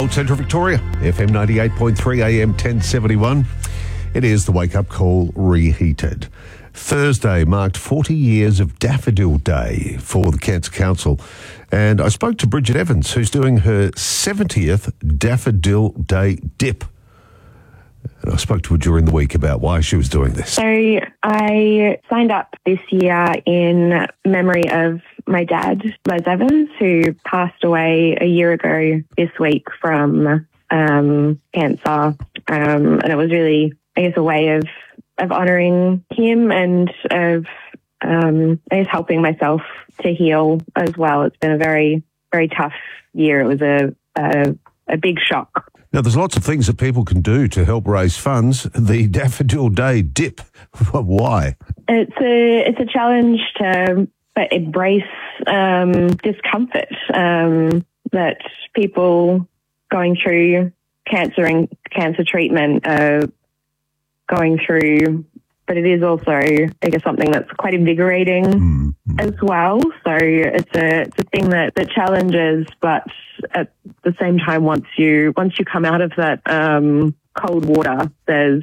Gold Central Victoria, FM 98.3 AM 1071. It is the Wake Up Call reheated. Thursday marked 40 years of Daffodil Day for the Cancer Council. And I spoke to Bridget Evans, who's doing her 70th Daffodil Day dip. And I spoke to her during the week about why she was doing this. So I signed up this year in memory of my dad, Les Evans, who passed away a year ago this week from cancer. And it was really, I guess, a way of honouring him and of, I guess, helping myself to heal as well. It's been a very, very tough year. It was a big shock. Now, there's lots of things that people can do to help raise funds. The Daffodil Day dip, why? It's a challenge to embrace discomfort that people going through cancer and cancer treatment are going through. But it is also, I guess, something that's quite invigorating as well. So it's a thing that challenges, but at the same time, once you come out of that cold water, there's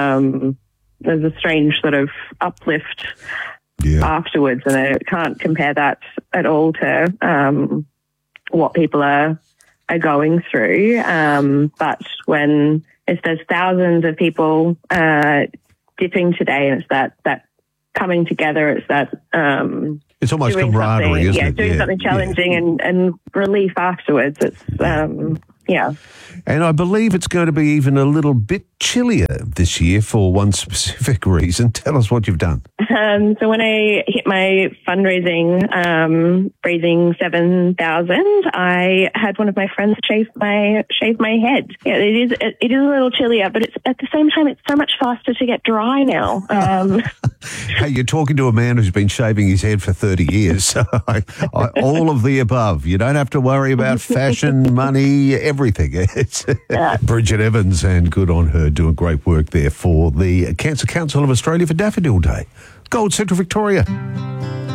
a strange sort of uplift afterwards, and I can't compare that at all to what people are going through. But if there's thousands of people dipping today, and it's that coming together, it's that it's almost camaraderie, isn't it? Doing something challenging and relief afterwards. It's And I believe it's going to be even a little bit chillier this year for one specific reason. Tell us what you've done. So when I hit my fundraising, raising 7,000, I had one of my friends shave my head. Yeah, it is a little chillier, but it's at the same time it's so much faster to get dry now. Hey, you're talking to a man who's been shaving his head for 30 years. So all of the above. You don't have to worry about fashion, money, everything. It's Bridget Evans, and good on her, doing great work there for the Cancer Council of Australia for Daffodil Day. Gold Central Victoria.